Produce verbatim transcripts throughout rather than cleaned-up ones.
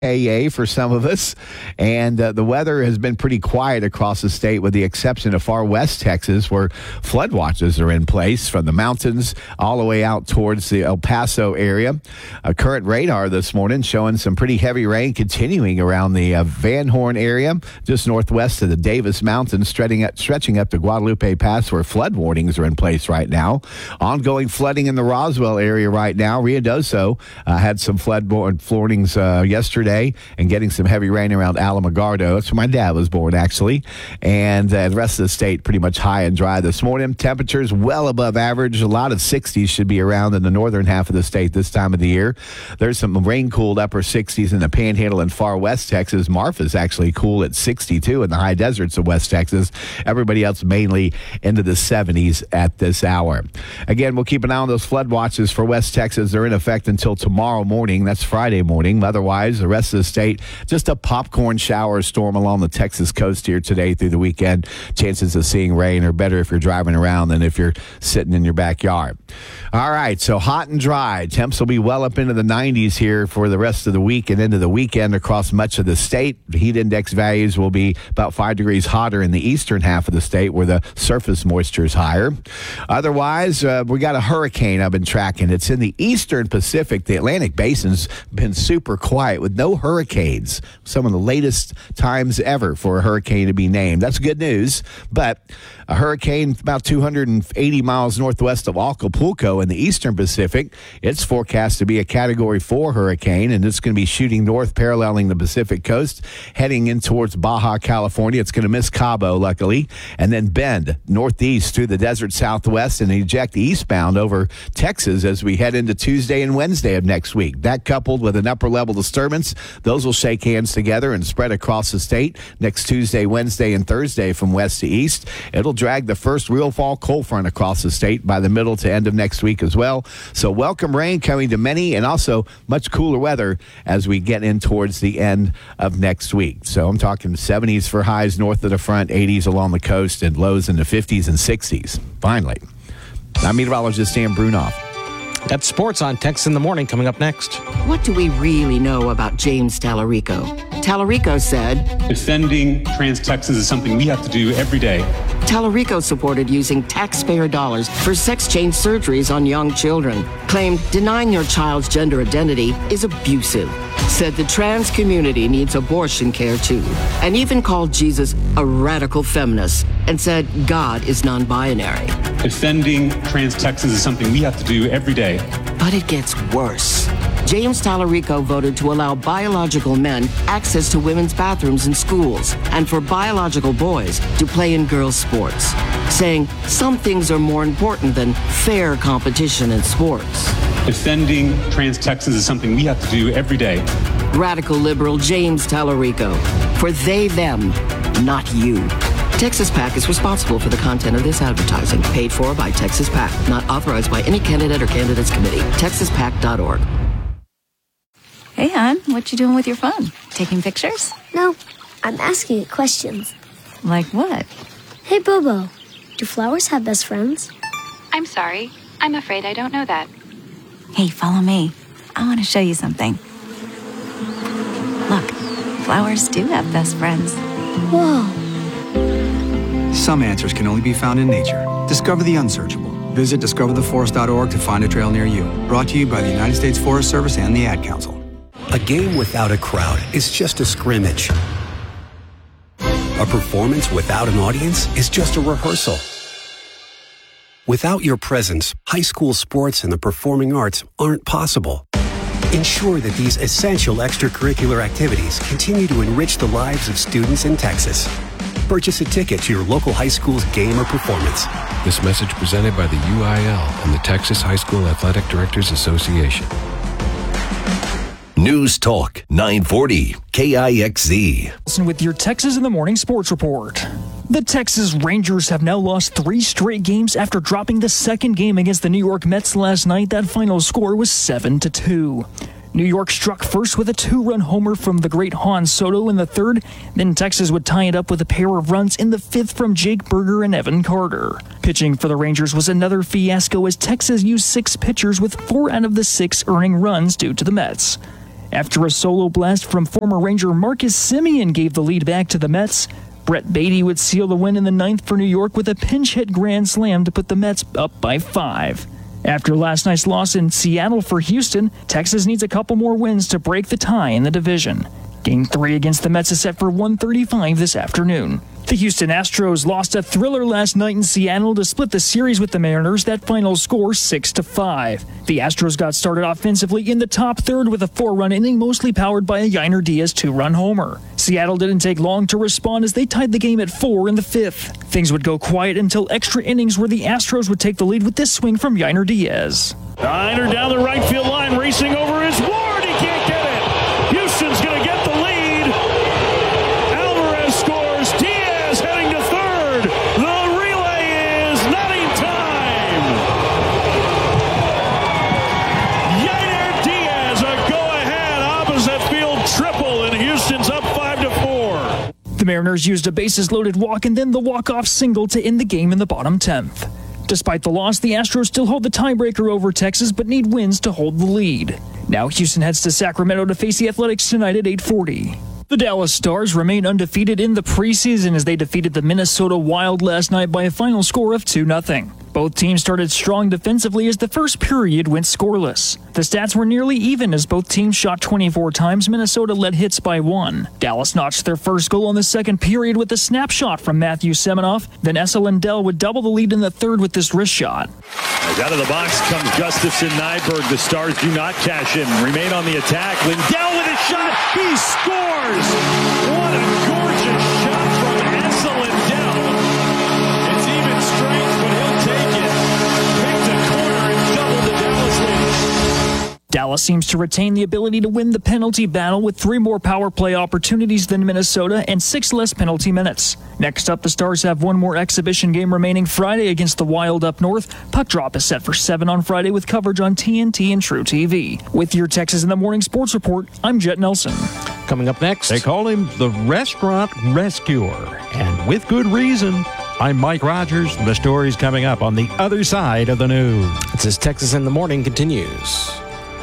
A A for some of us, and uh, the weather has been pretty quiet across the state with the exception of far west Texas where flood watches are in place from the mountains all the way out towards the El Paso area. A current radar this morning showing some pretty heavy rain continuing around the uh, Van Horn area just northwest of the Davis Mountains, stretching up, stretching up to Guadalupe Pass where flood warnings are in place right now. Ongoing flooding in the Roswell area right now. Ruidoso uh, had some flood warnings uh, yesterday and getting some heavy rain around Alamogordo. That's where my dad was born, actually. And uh, the rest of the state pretty much high and dry this morning. Temperatures well above average. A lot of sixties should be around in the northern half of the state this time of the year. There's some rain-cooled upper sixties in the Panhandle and far west Texas. Marfa's actually cool at sixty-two in the high deserts of West Texas. Everybody else mainly into the seventies at this hour. Again, we'll keep an eye on those flood watches for West Texas. They're in effect until tomorrow morning. That's Friday morning. Otherwise, the rest of the state, just a popcorn shower storm along the Texas coast here today through the weekend. Chances of seeing rain are better if you're driving around than if you're sitting in your backyard. All right, so hot and dry. Temps will be well up into the nineties here for the rest of the week and into the weekend across much of the state. The heat index values will be about five degrees hotter in the eastern half of the state where the surface moisture is higher. Otherwise, uh, we got a hurricane I've been tracking. It's in the eastern Pacific. The Atlantic Basin's been super quiet with no hurricanes. Some of the latest times ever for a hurricane to be named. That's good news. But a hurricane about two hundred eighty miles northwest of Acapulco in the eastern Pacific. It's forecast to be a Category four hurricane, and it's going to be shooting north, paralleling the Pacific coast, heading in towards Baja California. It's going to miss Cabo, luckily, and then bend northeast through the desert southwest and eject eastbound over Texas as we head into Tuesday and Wednesday of next week. That coupled with an upper-level disturbance, those will shake hands together and spread across the state next Tuesday, Wednesday, and Thursday from west to east. It'll drag the first real fall cold front across the state by the middle to end of next week as well. So welcome rain coming to many and also much cooler weather as we get in towards the end of next week. So I'm talking seventies for highs north of the front, eighties along the coast, and lows in the fifties and sixties. Finally, I'm meteorologist Sam Brunoff. That's sports on Texas in the Morning coming up next. What do we really know about James Tallarico? Tallarico said, defending trans Texas is something we have to do every day. Tallarico supported using taxpayer dollars for sex change surgeries on young children. Claimed denying your child's gender identity is abusive. Said the trans community needs abortion care too. And even called Jesus a radical feminist and said God is non-binary. Defending trans Texas is something we have to do every day. But it gets worse. James Tallarico voted to allow biological men access to women's bathrooms in schools and for biological boys to play in girls' sports, saying some things are more important than fair competition in sports. Defending trans Texas is something we have to do every day. Radical liberal James Tallarico. For they, them, not you. Texas PAC is responsible for the content of this advertising, paid for by Texas PAC, not authorized by any candidate or candidates committee. texas pac dot org. Hey, hon, what you doing with your phone? Taking pictures? No, I'm asking it questions. Like what? Hey, Bobo, do flowers have best friends? I'm sorry. I'm afraid I don't know that. Hey, follow me. I want to show you something. Look, flowers do have best friends. Whoa. Some answers can only be found in nature. Discover the unsearchable. Visit discover the forest dot org to find a trail near you. Brought to you by the United States Forest Service and the Ad Council. A game without a crowd is just a scrimmage. A performance without an audience is just a rehearsal. Without your presence, high school sports and the performing arts aren't possible. Ensure that these essential extracurricular activities continue to enrich the lives of students in Texas. Purchase a ticket to your local high school's game or performance. This message presented by the U I L and the Texas High School Athletic Directors Association. News Talk nine forty K I X Z. Listen with your Texas in the Morning Sports Report. The Texas Rangers have now lost three straight games after dropping the second game against the New York Mets last night. That final score was seven to two. New York struck first with a two-run homer from the great Juan Soto in the third. Then Texas would tie it up with a pair of runs in the fifth from Jake Berger and Evan Carter. Pitching for the Rangers was another fiasco as Texas used six pitchers with four out of the six earning runs due to the Mets. After a solo blast from former Ranger Marcus Semien gave the lead back to the Mets, Brett Beatty would seal the win in the ninth for New York with a pinch-hit grand slam to put the Mets up by five. After last night's loss in Seattle for Houston, Texas needs a couple more wins to break the tie in the division. Game three against the Mets is set for one thirty-five this afternoon. The Houston Astros lost a thriller last night in Seattle to split the series with the Mariners. That final score six to five. The Astros got started offensively in the top third with a four-run inning, mostly powered by a Yainer Diaz two-run homer. Seattle didn't take long to respond as they tied the game at four in the fifth. Things would go quiet until extra innings where the Astros would take the lead with this swing from Yainer Diaz. Yainer down the right field line, racing over his Ward. He can't get it. Houston's going to get the lead. Alvarez scores. Diaz heading to third. The relay is not in time. Yainer Diaz, a go-ahead opposite field triple, and Houston's up five to four. The Mariners used a bases-loaded walk and then the walk-off single to end the game in the bottom tenth. Despite the loss, the Astros still hold the tiebreaker over Texas, but need wins to hold the lead. Now Houston heads to Sacramento to face the Athletics tonight at eight forty. The Dallas Stars remain undefeated in the preseason as they defeated the Minnesota Wild last night by a final score of two nothing. Both teams started strong defensively as the first period went scoreless. The stats were nearly even as both teams shot twenty-four times. Minnesota led hits by one. Dallas notched their first goal in the second period with a snapshot from Matthew Seminoff. Then Esa Lindell would double the lead in the third with this wrist shot. As out of the box comes Gustafson Nyberg. The Stars do not cash in. Remain on the attack. Lindell with a shot. He scores! What a gorgeous shot from Esa Lindell. It's even strength, but he'll take it. Pick the corner and double the Dallas lead. Dallas seems to retain the ability to win the penalty battle with three more power play opportunities than Minnesota and six less penalty minutes. Next up, the Stars have one more exhibition game remaining Friday against the Wild up north. Puck drop is set for seven on Friday with coverage on T N T and True T V. With your Texas in the Morning Sports Report, I'm Jet Nelson. Coming up next, they call him the Restaurant Rescuer, and with good reason. I'm Mike Rogers. The story's coming up on the other side of the news. It's as Texas in the Morning continues.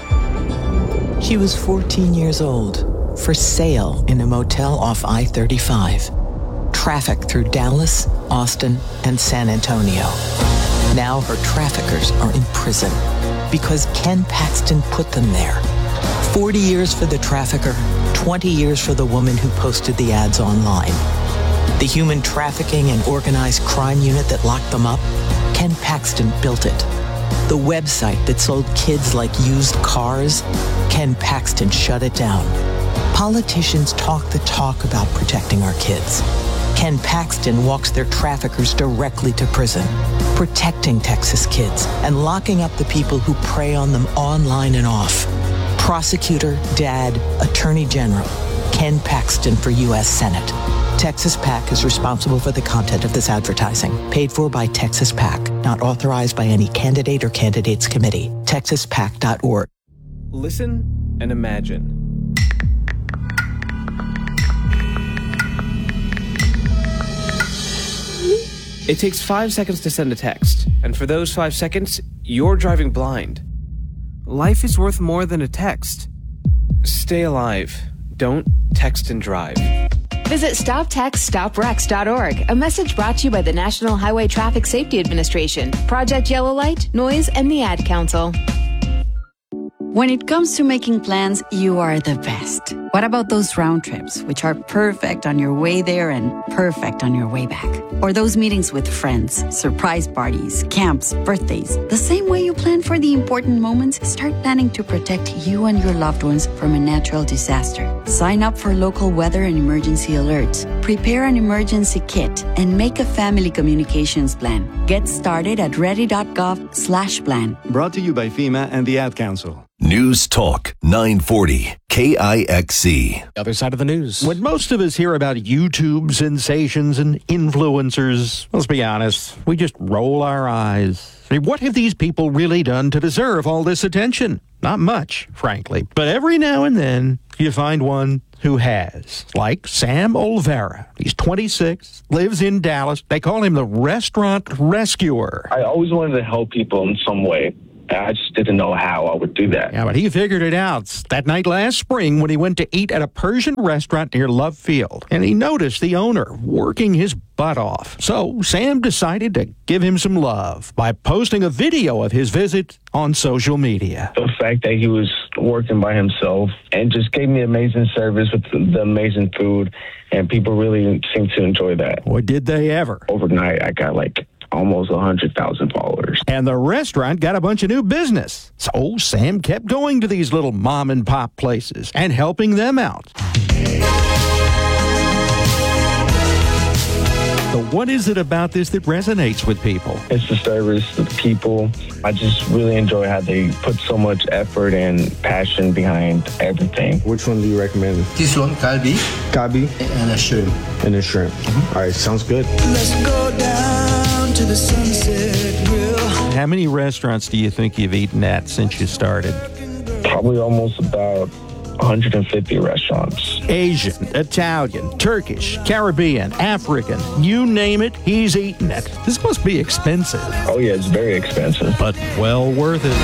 She was fourteen years old, for sale in a motel off I thirty-five. Traffic through Dallas, Austin, and San Antonio. Now her traffickers are in prison because Ken Paxton put them there. forty years for the trafficker, twenty years for the woman who posted the ads online. The human trafficking and organized crime unit that locked them up, Ken Paxton built it. The website that sold kids like used cars, Ken Paxton shut it down. Politicians talk the talk about protecting our kids. Ken Paxton walks their traffickers directly to prison, protecting Texas kids and locking up the people who prey on them online and off. Prosecutor, Dad, Attorney General, Ken Paxton for U S Senate. Texas PAC is responsible for the content of this advertising. Paid for by Texas PAC. Not authorized by any candidate or candidates committee. texas pac dot org. Listen and imagine. It takes five seconds to send a text, and for those five seconds, you're driving blind. Life is worth more than a text. Stay alive. Don't text and drive. Visit stop text stop wrecks dot org. A message brought to you by the National Highway Traffic Safety Administration, Project Yellow Light, Noise, and the Ad Council. When it comes to making plans, you are the best. What about those round trips, which are perfect on your way there and perfect on your way back? Or those meetings with friends, surprise parties, camps, birthdays. The same way you plan for the important moments, start planning to protect you and your loved ones from a natural disaster. Sign up for local weather and emergency alerts. Prepare an emergency kit and make a family communications plan. Get started at ready.gov slash plan. Brought to you by FEMA and the Ad Council. News Talk nine forty K I X C. Other side of the news. When most of us hear about YouTube sensations and influencers, let's be honest, we just roll our eyes. I mean, what have these people really done to deserve all this attention? Not much, frankly. But every now and then, you find one who has, like Sam Olvera. He's twenty-six, lives in Dallas. They call him the Restaurant Rescuer. I always wanted to help people in some way. I just didn't know how I would do that. Yeah, but he figured it out that night last spring when he went to eat at a Persian restaurant near Love Field. And he noticed the owner working his butt off. So Sam decided to give him some love by posting a video of his visit on social media. The fact that he was working by himself and just gave me amazing service with the amazing food, and people really seemed to enjoy that. Boy, did they ever. Overnight, I got like almost one hundred thousand followers. And the restaurant got a bunch of new business. So Sam kept going to these little mom and pop places and helping them out. So what is it about this that resonates with people? It's the service, the people. I just really enjoy how they put so much effort and passion behind everything. Which one do you recommend? This one, kalbi. Kalbi? And a shrimp. And a shrimp. Mm-hmm. All right, sounds good. Let's go down to the Sunset Grill. How many restaurants do you think you've eaten at since you started? Probably almost about one hundred fifty restaurants. Asian, Italian, Turkish, Caribbean, African, you name it, he's eaten it. This must be expensive. Oh yeah, it's very expensive. But well worth it.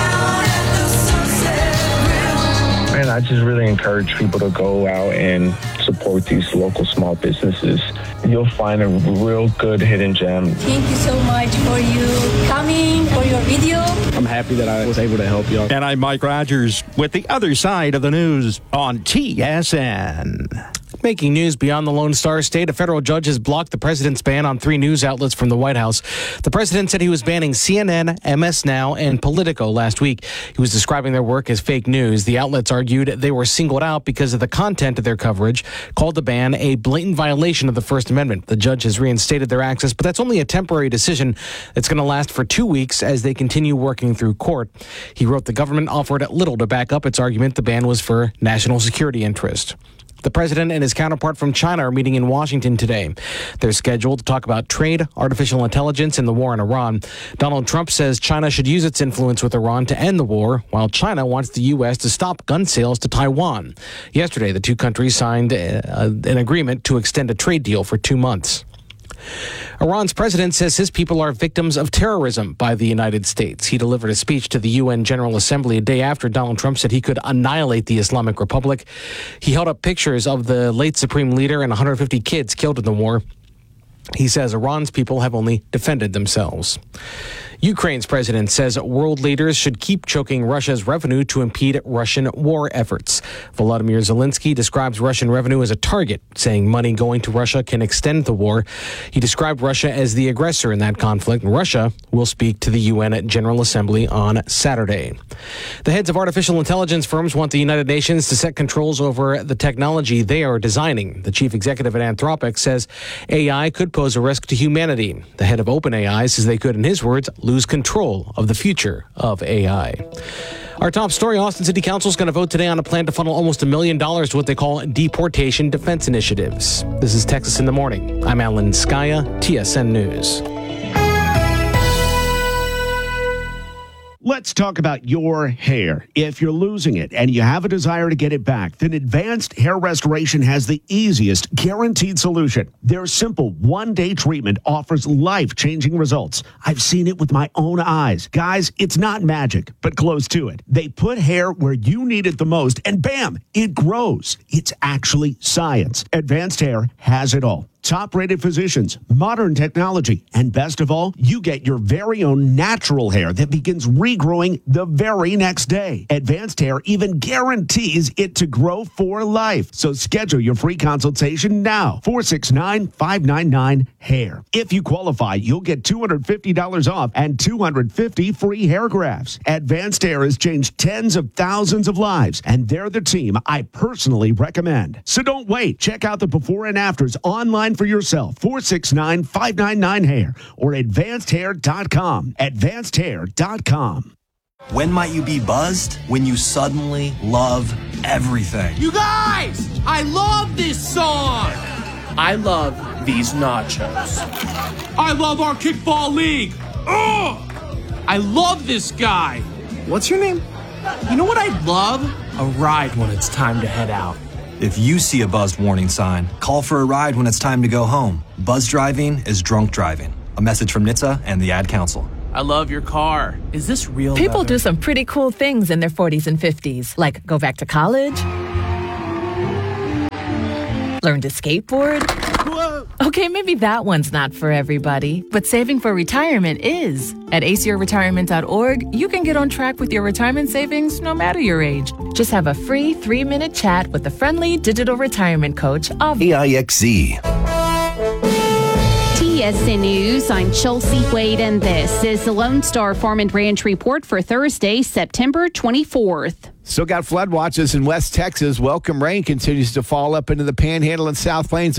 Man, I just really encourage people to go out and support these local small businesses. You'll find a real good hidden gem. Thank you so much for you coming, for your video. I'm happy that I was able to help y'all. And I'm Mike Rogers with the other side of the news on T S N. Making news beyond the Lone Star State, a federal judge has blocked the president's ban on three news outlets from the White House. The president said he was banning C N N, M S Now, and Politico last week. He was describing their work as fake news. The outlets argued they were singled out because of the content of their coverage, called the ban a blatant violation of the First Amendment. The judge has reinstated their access, but that's only a temporary decision that's going to last for two weeks as they continue working through court. He wrote the government offered little to back up its argument the ban was for national security interest. The president and his counterpart from China are meeting in Washington today. They're scheduled to talk about trade, artificial intelligence, and the war in Iran. Donald Trump says China should use its influence with Iran to end the war, while China wants the U S to stop gun sales to Taiwan. Yesterday, the two countries signed uh, an agreement to extend a trade deal for two months. Iran's president says his people are victims of terrorism by the United States. He delivered a speech to the U N General Assembly a day after Donald Trump said he could annihilate the Islamic Republic. He held up pictures of the late supreme leader and one hundred fifty kids killed in the war. He says Iran's people have only defended themselves. Ukraine's president says world leaders should keep choking Russia's revenue to impede Russian war efforts. Volodymyr Zelensky describes Russian revenue as a target, saying money going to Russia can extend the war. He described Russia as the aggressor in that conflict, and Russia will speak to the U N General Assembly on Saturday. The heads of artificial intelligence firms want the United Nations to set controls over the technology they are designing. The chief executive at Anthropic says A I could pose a risk to humanity. The head of OpenAI says they could, in his words, lose control of the future of A I. Our top story, Austin City Council is going to vote today on a plan to funnel almost a million dollars to what they call deportation defense initiatives. This is Texas in the Morning. I'm Alan Skaya, T S N News. Let's talk about your hair. If you're losing it and you have a desire to get it back, then Advanced Hair Restoration has the easiest, guaranteed solution. Their simple one-day treatment offers life-changing results. I've seen it with my own eyes. Guys, it's not magic, but close to it. They put hair where you need it the most, and bam, it grows. It's actually science. Advanced Hair has it all. Top-rated physicians, modern technology, and best of all, you get your very own natural hair that begins regrowing the very next day. Advanced Hair even guarantees it to grow for life. So schedule your free consultation now. four six nine, five nine nine, hair. If you qualify, you'll get two hundred fifty dollars off and two hundred fifty free hair grafts. Advanced Hair has changed tens of thousands of lives, and they're the team I personally recommend. So don't wait. Check out the before and afters online for yourself. four six nine, five nine nine, hair or advanced hair dot com. advanced hair dot com. When might you be buzzed? When you suddenly love everything. You guys, I love this song. I love these nachos. I love our kickball league. Ugh! I love this guy. What's your name? You know what I'd love? A ride when it's time to head out. If you see a buzzed warning sign, call for a ride when it's time to go home. Buzz driving is drunk driving. A message from N H T S A and the Ad Council. I love your car. Is this real People leather? do some pretty cool things in their forties and fifties, like go back to college, learn to skateboard. Whoa. Okay, maybe that one's not for everybody, but saving for retirement is. At A C R retirement dot org, you can get on track with your retirement savings no matter your age. Just have a free three-minute chat with a friendly digital retirement coach of K I X Z. T S N News, I'm Chelsea Wade, and this is the Lone Star Farm and Ranch Report for Thursday, September twenty-fourth. Still got flood watches in West Texas. Welcome rain continues to fall up into the Panhandle and South Plains.